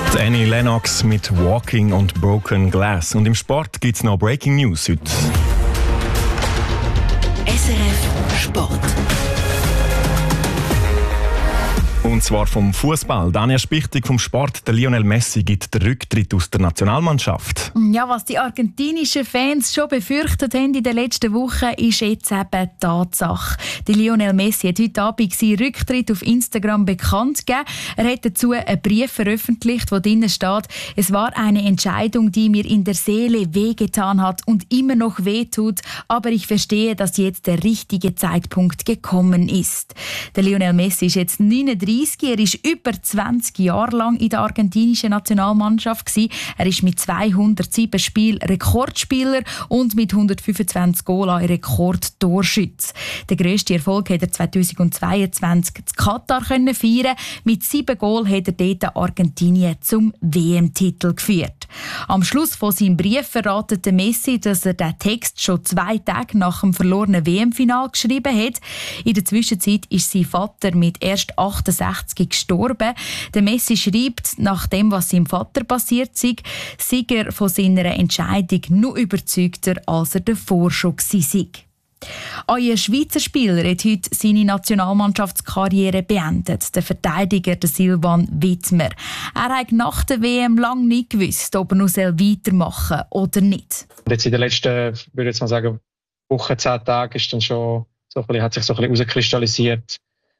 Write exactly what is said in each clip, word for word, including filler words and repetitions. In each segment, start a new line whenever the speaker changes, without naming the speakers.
Annie Lennox mit Walking und Broken Glass. Und im Sport gibt es noch Breaking News heute.
S R F Sport.
Und zwar vom Fußball. Daniel Spichtig vom Sport. Der Lionel Messi gibt den Rücktritt aus der Nationalmannschaft.
Ja, was die argentinischen Fans schon befürchtet haben in den letzten Wochen, ist jetzt eben Tatsache. Der Lionel Messi hat heute Abend seinen Rücktritt auf Instagram bekannt gegeben. Er hat dazu einen Brief veröffentlicht, wo drinnen steht: Es war eine Entscheidung, die mir in der Seele wehgetan hat und immer noch wehtut, aber ich verstehe, dass jetzt der richtige Zeitpunkt gekommen ist. Der Lionel Messi ist jetzt neununddreißig. Er war über zwanzig Jahre lang in der argentinischen Nationalmannschaft. Er ist mit zweihundertsieben Spielen Rekordspieler und mit hundertfünfundzwanzig Goal ein Rekordtorschütze. Den grössten Erfolg hat er zweitausendzweiundzwanzig in Katar feiern. Mit sieben Goal hat er dort Argentinien zum W M-Titel geführt. Am Schluss von seinem Brief verratet der Messi, dass er den Text schon zwei Tage nach dem verlorenen W M-Final geschrieben hat. In der Zwischenzeit ist sein Vater mit erst achtundsechzig gestorben. Der Messi schreibt, nach dem, was seinem Vater passiert sei, sei er von seiner Entscheidung nur überzeugter, als er davor schon war. Ein Schweizer Spieler hat heute seine Nationalmannschaftskarriere beendet, der Verteidiger der Silvan Wittmer. Er hat nach der W M lange nicht gewusst, ob er noch weitermachen soll oder nicht.
Jetzt in den letzten, würde ich jetzt mal sagen, Wochen, zehn Tagen ist dann schon so ein bisschen, hat sich so ein bisschen herauskristallisiert.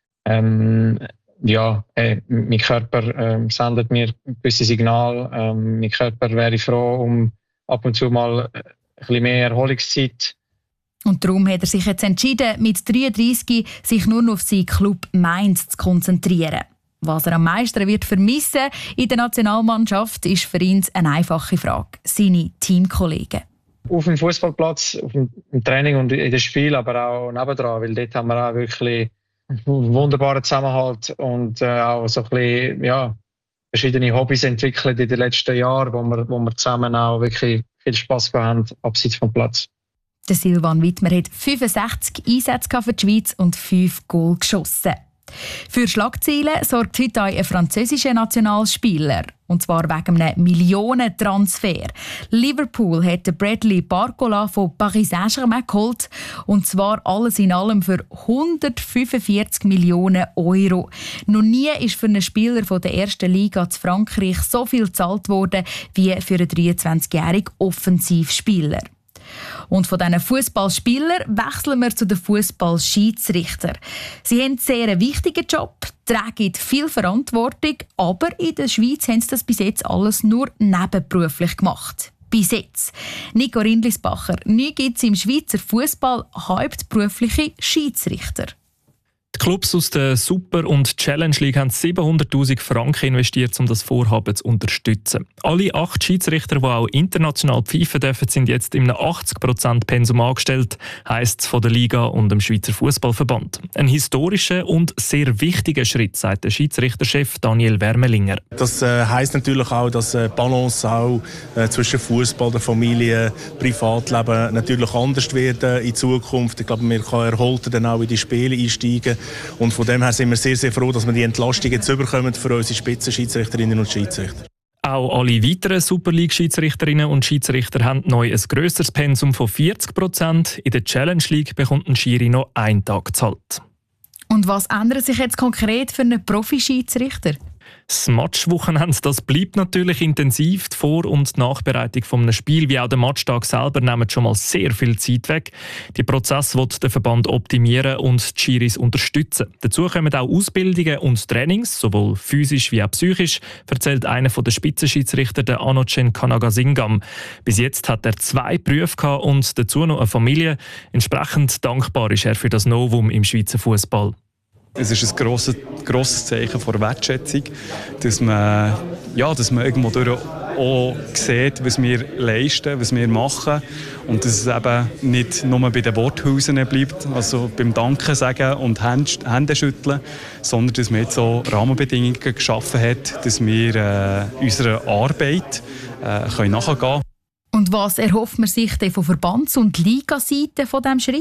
Ähm, ja, äh, mein Körper äh, sendet mir gewisse Signale. Ähm, mein Körper wäre froh um ab und zu mal ein bisschen mehr Erholungszeit.
Und darum hat er sich jetzt entschieden, mit dreiunddreißig sich nur noch auf seinen Club Mainz zu konzentrieren. Was er am meisten wird vermissen in der Nationalmannschaft, ist für ihn eine einfache Frage: seine Teamkollegen.
Auf dem Fußballplatz, auf dem Training und in den Spielen, aber auch nebendran, weil dort haben wir auch wirklich einen wunderbaren Zusammenhalt und äh, auch so ein bisschen, ja, verschiedene Hobbys entwickelt in den letzten Jahren, wo wir, wo wir zusammen auch wirklich viel Spass gehabt haben, abseits vom Platz.
Der Silvan Wittmer hat fünfundsechzig Einsätze für die Schweiz und fünf Goal geschossen. Für Schlagzeilen sorgt heute ein französischer Nationalspieler. Und zwar wegen einem Millionentransfer. Liverpool hat Bradley Barcola von Paris Saint-Germain geholt. Und zwar alles in allem für hundertfünfundvierzig Millionen Euro. Noch nie ist für einen Spieler von der ersten Liga zu Frankreich so viel gezahlt worden wie für einen dreiundzwanzigjährigen Offensivspieler. Und von diesen Fußballspielern wechseln wir zu den Fußballschiedsrichtern. Sie haben einen sehr wichtigen Job, tragen viel Verantwortung, aber in der Schweiz haben sie das bis jetzt alles nur nebenberuflich gemacht. Bis jetzt. Nico Rindlisbacher, nie gibt es im Schweizer Fußball hauptberufliche Schiedsrichter.
Die Clubs aus der Super- und Challenge League haben siebenhunderttausend Franken investiert, um das Vorhaben zu unterstützen. Alle acht Schiedsrichter, die auch international pfeifen dürfen, sind jetzt in einem achtzig Prozent Pensum angestellt, heisst es von der Liga und dem Schweizer Fußballverband. Ein historischer und sehr wichtiger Schritt, sagt der Schiedsrichterchef Daniel Wermelinger.
Das äh, heisst natürlich auch, dass äh, Balance auch äh, zwischen Fußball, der Familie, Privatleben natürlich anders wird äh, in Zukunft. Ich glaube, wir können erholter dann auch in die Spiele einsteigen. Und von dem her sind wir sehr, sehr froh, dass wir die Entlastung jetzt bekommen für unsere Spitzenschiedsrichterinnen und Schiedsrichter.
Auch alle weiteren Super League-Schiedsrichterinnen und Schiedsrichter haben neu ein grösseres Pensum von vierzig Prozent. In der Challenge League bekommt ein Schiri noch einen Tag gezahlt.
Und was ändert sich jetzt konkret für einen Profi-Schiedsrichter?
Das Matchwochenende, das bleibt natürlich intensiv. Die Vor- und Nachbereitung von einem Spiel wie auch der Matchtag selber nehmen schon mal sehr viel Zeit weg. Die Prozess wird der Verband optimieren und die Schiris unterstützen. Dazu kommen auch Ausbildungen und Trainings, sowohl physisch wie auch psychisch, erzählt einer der Spitzenschiedsrichter, der Anocen Kanagasingam. Bis jetzt hat er zwei Berufe gehabt und dazu noch eine Familie. Entsprechend dankbar ist er für das Novum im Schweizer Fußball.
Es ist ein grosses, grosses Zeichen von Wertschätzung, dass man, ja, dass man irgendwo durch auch sieht, was wir leisten, was wir machen und dass es eben nicht nur bei den Worthülsen bleibt, also beim Danken sagen und Hände schütteln, sondern dass man jetzt so Rahmenbedingungen geschaffen hat, dass wir äh, unserer Arbeit äh, können nachgehen können.
Und was erhofft man sich denn von Verbands- und Ligaseite von diesem Schritt?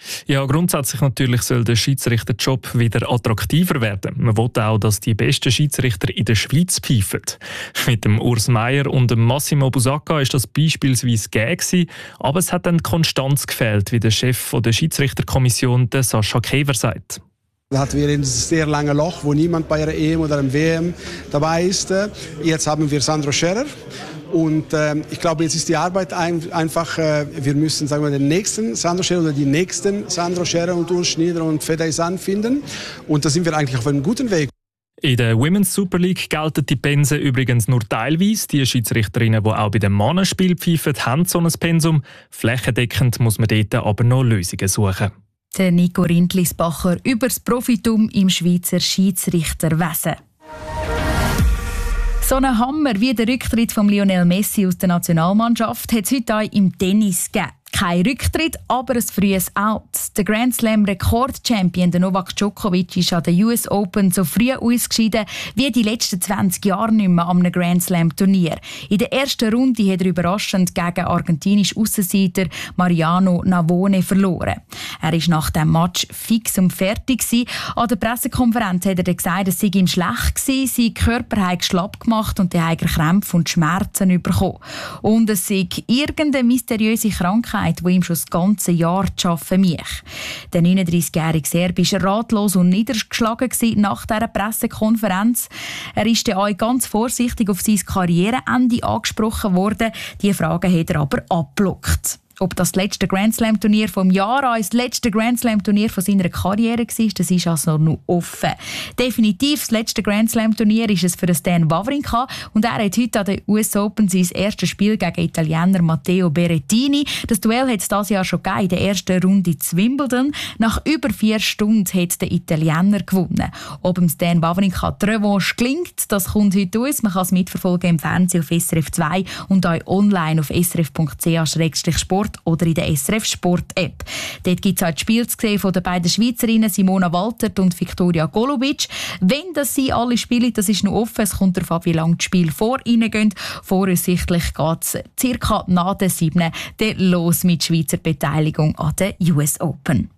Ja, grundsätzlich natürlich soll der Schiedsrichterjob wieder attraktiver werden. Man will auch, dass die besten Schiedsrichter in der Schweiz pfeifen. Mit dem Urs Meier und dem Massimo Busacca ist das beispielsweise gegeben, aber es hat dann Konstanz gefehlt, wie der Chef der Schiedsrichterkommission, der Sascha Kever, sagt.
Da hatten wir ein sehr langes Loch, wo niemand bei einer E M oder einem W M dabei ist. Jetzt haben wir Sandro Scherer. Und äh, ich glaube, jetzt ist die Arbeit ein, einfach, äh, wir müssen sagen wir, den nächsten Sandro Scherer oder die nächsten Sandro Scherer und Urs Schneider und Fedaysan finden. Und da sind wir eigentlich auf einem guten Weg.
In der Women's Super League gelten die Pensen übrigens nur teilweise. Die Schiedsrichterinnen, die auch bei den Mannenspielen pfeifen, haben so ein Pensum. Flächendeckend muss man dort aber noch Lösungen suchen.
Der Nico Rindlisbacher über das Profitum im Schweizer Schiedsrichterwesen. So einen Hammer wie der Rücktritt von Lionel Messi aus der Nationalmannschaft hat es heute auch im Tennis gegeben. Kein Rücktritt, aber ein frühes Out. Der Grand Slam-Rekord-Champion Novak Djokovic ist an der U S Open so früh ausgeschieden wie die letzten zwanzig Jahre nicht mehr an einem Grand Slam-Turnier. In der ersten Runde hat er überraschend gegen argentinischen Aussenseiter Mariano Navone verloren. Er war nach dem Match fix und fertig gewesen. An der Pressekonferenz hat er dann gesagt, es sei ihm schlecht gewesen, sein Körper habe schlapp gemacht und er habe Krämpfe und Schmerzen bekommen. Und es sei irgendeine mysteriöse Krankheit, die ihm schon das ganze Jahr zu arbeiten mich. Der neununddreißigjährige Serb war ratlos und niedergeschlagen nach dieser Pressekonferenz. Er ist dann auch ganz vorsichtig auf sein Karriereende angesprochen worden. Diese Frage hat er aber abgeblockt. Ob das, das letzte Grand Slam Turnier vom Jahr an das letzte Grand Slam Turnier von seiner Karriere war, das ist also noch offen. Definitiv das letzte Grand Slam Turnier ist es für Stan Wawrinka und er hat heute an der U S Open sein erstes Spiel gegen Italiener Matteo Berrettini. Das Duell hat es dieses Jahr schon gegeben, in der ersten Runde zu Wimbledon. Nach über vier Stunden hat der Italiener gewonnen. Ob dem Stan Wawrinka die Revanche gelingt, das kommt heute aus. Man kann es mitverfolgen im Fernsehen auf S R F zwei und auch online auf s r f punkt c h slash sport oder in der S R F Sport App. Dort gibt es auch das Spiel zu sehen von den beiden Schweizerinnen Simona Waltert und Viktoria Golubic. Wenn das sie alle spielen, das ist noch offen. Es kommt darauf an, wie lange das Spiel vor ihnen geht. Voraussichtlich geht es circa nach der sieben los mit Schweizer Beteiligung an der U S Open.